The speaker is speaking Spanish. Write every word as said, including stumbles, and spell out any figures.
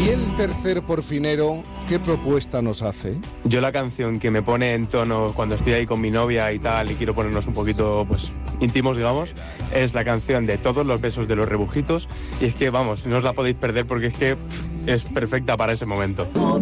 Y el tercer porfinero, ¿qué propuesta nos hace? Yo la canción que me pone en tono cuando estoy ahí con mi novia y tal y quiero ponernos un poquito pues íntimos, digamos, es la canción de Todos los besos de los rebujitos, y es que vamos, no os la podéis perder porque es que pff, es perfecta para ese momento. Todos